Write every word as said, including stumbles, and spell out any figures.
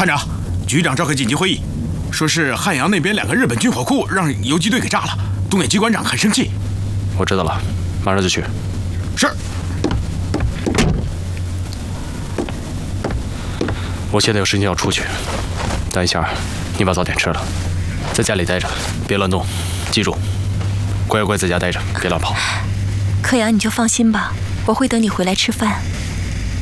探长，局长召开紧急会议，说是汉阳那边两个日本军火库让游击队给炸了，东野机关长很生气。 我知道了，马上就去。 是。 我现在有事情要出去，等一下你把早点吃了，在家里待着，别乱动，记住，乖乖在家待着，别乱跑。 柯阳，你就放心吧，我会等你回来吃饭。